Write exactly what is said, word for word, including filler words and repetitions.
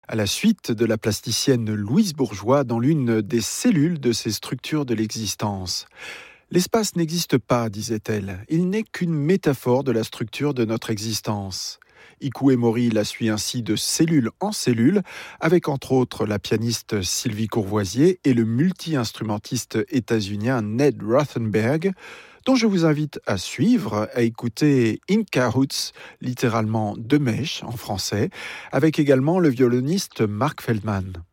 À la suite de la plasticienne Louise Bourgeois dans l'une des cellules de ces structures de l'existence. L'espace n'existe pas, disait-elle, il n'est qu'une métaphore de la structure de notre existence. Iku Mori la suit ainsi de cellule en cellule, avec entre autres la pianiste Sylvie Courvoisier et le multi-instrumentiste états-unien Ned Rothenberg, dont je vous invite à suivre, à écouter In Cahoots, littéralement de mèche en français, avec également le violoniste Mark Feldman.